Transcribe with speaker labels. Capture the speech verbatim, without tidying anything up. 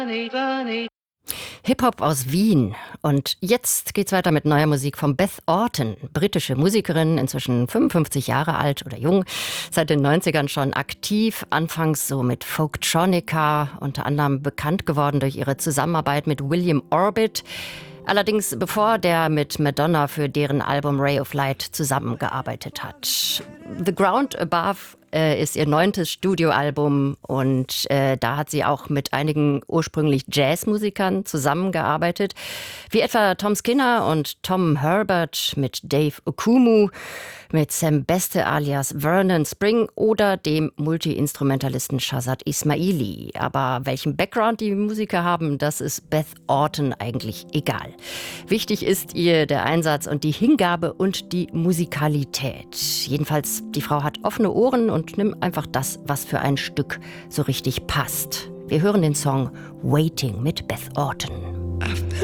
Speaker 1: Hip-Hop aus Wien. Und jetzt geht's weiter mit neuer Musik von Beth Orton, britische Musikerin, inzwischen fünfundfünfzig Jahre alt oder jung, seit den neunzigern schon aktiv, anfangs so mit Folktronica, unter anderem bekannt geworden durch ihre Zusammenarbeit mit William Orbit. Allerdings bevor der mit Madonna für deren Album Ray of Light zusammengearbeitet hat. The Ground Above äh, ist ihr neuntes Studioalbum und äh, da hat sie auch mit einigen ursprünglich Jazzmusikern zusammengearbeitet, wie etwa Tom Skinner und Tom Herbert mit Dave Okumu, mit Sam Beste alias Vernon Spring oder dem Multi-Instrumentalisten Shazad Ismaili. Aber welchen Background die Musiker haben, das ist Beth Orton eigentlich egal. Wichtig ist ihr der Einsatz und die Hingabe und die Musikalität. Jedenfalls, die Frau hat offene Ohren und nimmt einfach das, was für ein Stück so richtig passt. Wir hören den Song Waiting mit Beth Orton.